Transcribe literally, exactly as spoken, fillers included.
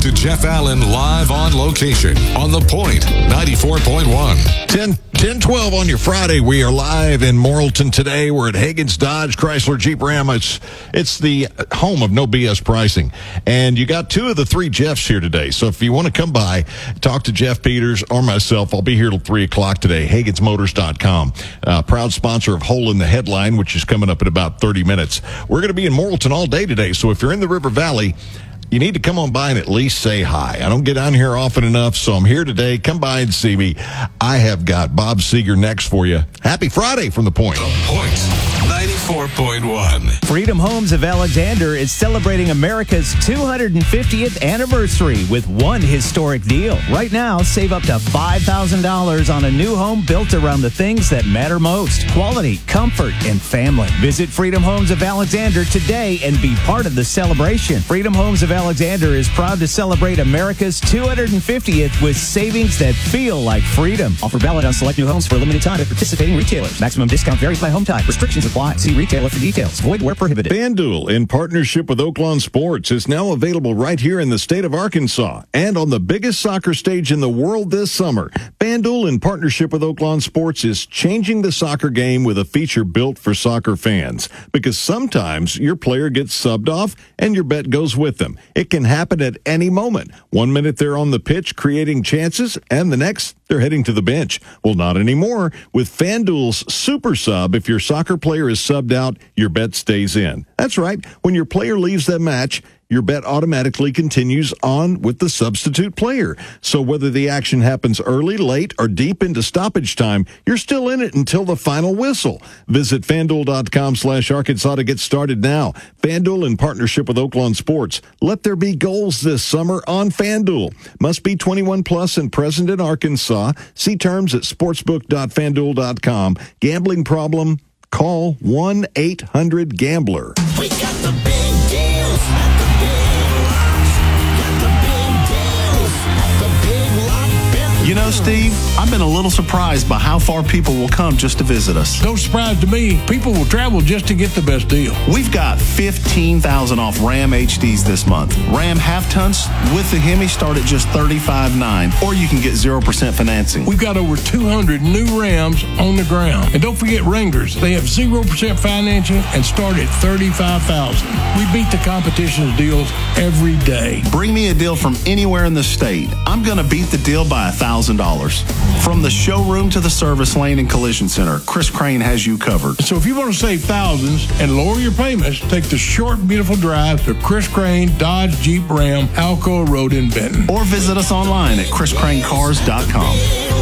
to Jeff Allen live on location on The Point ninety-four point one. ten, ten twelve on your Friday. We are live in Morrilton today. We're at Hagen's Dodge Chrysler Jeep Ram. It's, it's the home of no B S pricing. And you got two of the three Jeffs here today. So if you want to come by, talk to Jeff Peters or myself. I'll be here till three o'clock today. Hagans Motors dot com. Uh, proud sponsor of Hole in the Headline, which is coming up in about thirty minutes. We're going to be in Morrilton all day today. So if you're in the River Valley, you need to come on by and at least say hi. I don't get down here often enough, so I'm here today. Come by and see me. I have got Bob Seeger next for you. Happy Friday from The Point. The Point ninety-four point one. Freedom Homes of Alexander is celebrating America's two hundred fiftieth anniversary with one historic deal. Right now, save up to five thousand dollars on a new home built around the things that matter most: quality, comfort, and family. Visit Freedom Homes of Alexander today and be part of the celebration. Freedom Homes of Alexander is proud to celebrate America's two hundred fiftieth with savings that feel like freedom. Offer valid on select new homes for a limited time at participating retailers. Maximum discount varies by home type. Restrictions apply. See retailer for details. Void where prohibited. FanDuel, in partnership with Oaklawn Sports, is now available right here in the state of Arkansas and on the biggest soccer stage in the world this summer. FanDuel, in partnership with Oaklawn Sports, is changing the soccer game with a feature built for soccer fans. Because sometimes your player gets subbed off and your bet goes with them. It can happen at any moment. One minute they're on the pitch creating chances, and the next they're heading to the bench. Well, not anymore. With FanDuel's Super Sub, if your soccer player is subbed out, your bet stays in. That's right. When your player leaves the match, your bet automatically continues on with the substitute player. So whether the action happens early, late, or deep into stoppage time, you're still in it until the final whistle. Visit FanDuel.com slash Arkansas to get started now. FanDuel, in partnership with Oaklawn Sports. Let there be goals this summer on FanDuel. Must be twenty-one plus and present in Arkansas. See terms at sportsbook dot fanduel dot com. Gambling problem? Call one eight hundred gambler. We got the big deals at the Big Lots. Got the big deals at the Big Lot Business. You know, Steve, I've been a little surprised by how far people will come just to visit us. No surprise to me. People will travel just to get the best deal. We've got fifteen thousand off Ram H Ds this month. Ram half-tons with the Hemi start at just thirty-five nine dollars, or you can get zero percent financing. We've got over two hundred new Rams on the ground. And don't forget Wranglers. They have zero percent financing and start at thirty-five thousand dollars. We beat the competition's deals every day. Bring me a deal from anywhere in the state. I'm going to beat the deal by one thousand dollars. From the showroom to the service lane and collision center, Chris Crane has you covered. So if you want to save thousands and lower your payments, take the short, beautiful drive to Chris Crane Dodge Jeep Ram, Alcoa Road in Benton. Or visit us online at chris crane cars dot com.